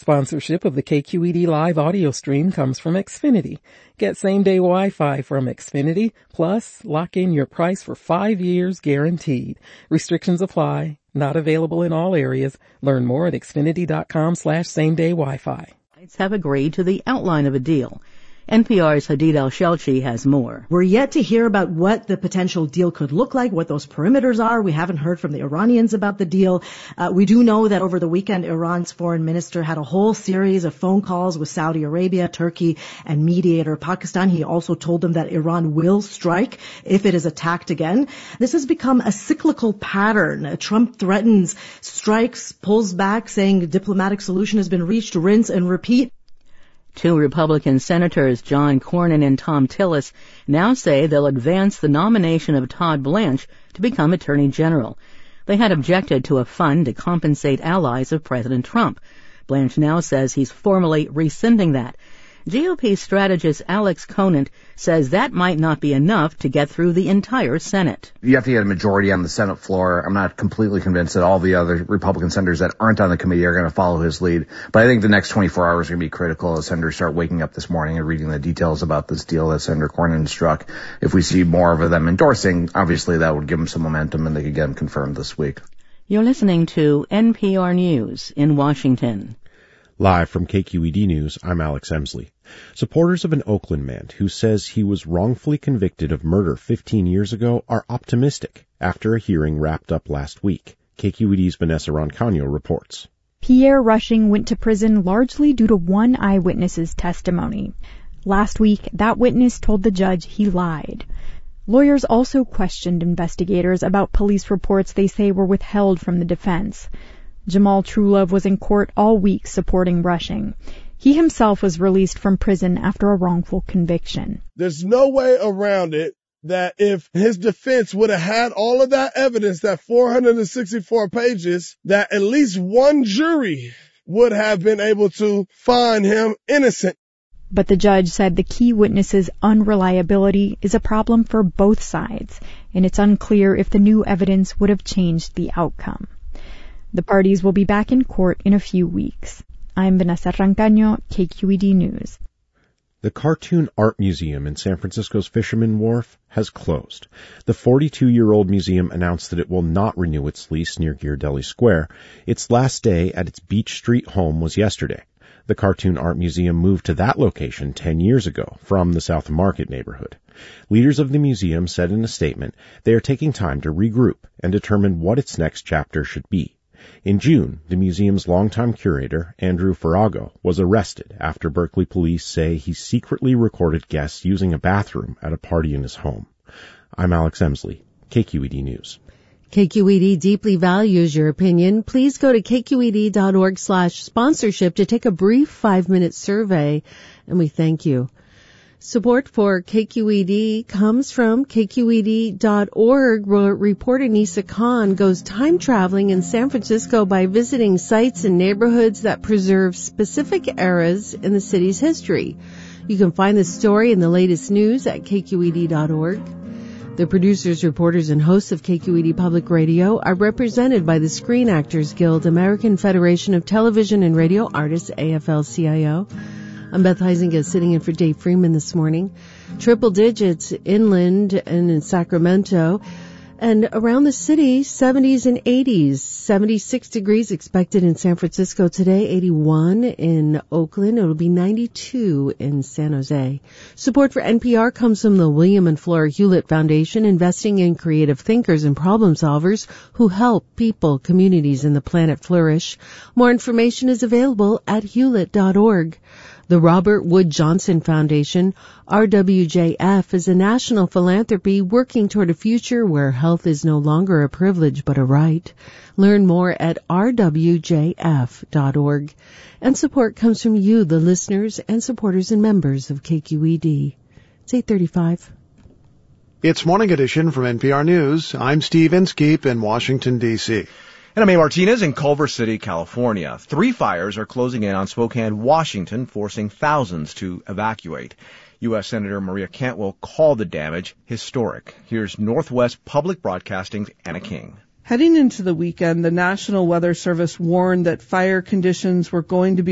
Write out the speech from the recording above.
Sponsorship of the KQED live audio stream comes from Xfinity. Get same-day Wi-Fi from Xfinity, plus lock in your price for 5 years guaranteed. Restrictions apply. Not available in all areas. Learn more at xfinity.com/same-day Wi-Fi. Have agreed to the outline of a deal. NPR's Hadid El-Shelchi has more. We're yet to hear about what the potential deal could look like, what those perimeters are. We haven't heard from the Iranians about the deal. We do know that over the weekend, Iran's foreign minister had a whole series of phone calls with Saudi Arabia, Turkey, and mediator Pakistan. He also told them that Iran will strike if it is attacked again. This has become a cyclical pattern. Trump threatens, strikes, pulls back, saying diplomatic solution has been reached, rinse and repeat. Two Republican senators, John Cornyn and Thom Tillis, now say they'll advance the nomination of Todd Blanche to become Attorney General. They had objected to a fund to compensate allies of President Trump. Blanche now says he's formally rescinding that. GOP strategist Alex Conant says that might not be enough to get through the entire Senate. You have to get a majority on the Senate floor. I'm not completely convinced that all the other Republican senators that aren't on the committee are going to follow his lead. But I think the next 24 hours are going to be critical as senators start waking up this morning and reading the details about this deal that Senator Cornyn struck. If we see more of them endorsing, obviously that would give them some momentum and they could get them confirmed this week. You're listening to NPR News in Washington. Live from KQED News, I'm Alex Emsley. Supporters of an Oakland man who says he was wrongfully convicted of murder 15 years ago are optimistic after a hearing wrapped up last week. KQED's Vanessa Roncaño reports. Pierre Rushing went to prison largely due to one eyewitness's testimony. Last week, that witness told the judge he lied. Lawyers also questioned investigators about police reports they say were withheld from the defense. Jamal Trulove was in court all week supporting Rushing. He himself was released from prison after a wrongful conviction. There's no way around it that if his defense would have had all of that evidence, that 464 pages, that at least one jury would have been able to find him innocent. But the judge said the key witness's unreliability is a problem for both sides, and it's unclear if the new evidence would have changed the outcome. The parties will be back in court in a few weeks. I'm Vanessa Roncaño, KQED News. The Cartoon Art Museum in San Francisco's Fisherman Wharf has closed. The 42-year-old museum announced that it will not renew its lease near Ghirardelli Square. Its last day at its Beach Street home was yesterday. The Cartoon Art Museum moved to that location 10 years ago from the South Market neighborhood. Leaders of the museum said in a statement they are taking time to regroup and determine what its next chapter should be. In June, the museum's longtime curator, Andrew Farago, was arrested after Berkeley police say he secretly recorded guests using a bathroom at a party in his home. I'm Alex Emsley, KQED News. KQED deeply values your opinion. Please go to kqed.org/sponsorship to take a brief 5-minute survey, and we thank you. Support for KQED comes from KQED.org, where reporter Nisa Khan goes time traveling in San Francisco by visiting sites and neighborhoods that preserve specific eras in the city's history. You can find the story and the latest news at KQED.org. The producers, reporters, and hosts of KQED Public Radio are represented by the Screen Actors Guild, American Federation of Television and Radio Artists, AFL-CIO. I'm Beth Heisinger sitting in for Dave Freeman this morning. Triple digits inland and in Sacramento. And around the city, 70s and 80s. 76 degrees expected in San Francisco today, 81 in Oakland. It'll be 92 in San Jose. Support for NPR comes from the William and Flora Hewlett Foundation, investing in creative thinkers and problem solvers who help people, communities, and the planet flourish. More information is available at hewlett.org. The Robert Wood Johnson Foundation, RWJF, is a national philanthropy working toward a future where health is no longer a privilege but a right. Learn more at rwjf.org. And support comes from you, the listeners and supporters and members of KQED. It's 8:35. It's Morning Edition from NPR News. I'm Steve Inskeep in Washington, D.C. And I'm A. Martinez in Culver City, California. 3 fires are closing in on Spokane, Washington, forcing thousands to evacuate. U.S. Senator Maria Cantwell called the damage historic. Here's Northwest Public Broadcasting's Anna King. Heading into the weekend, the National Weather Service warned that fire conditions were going to be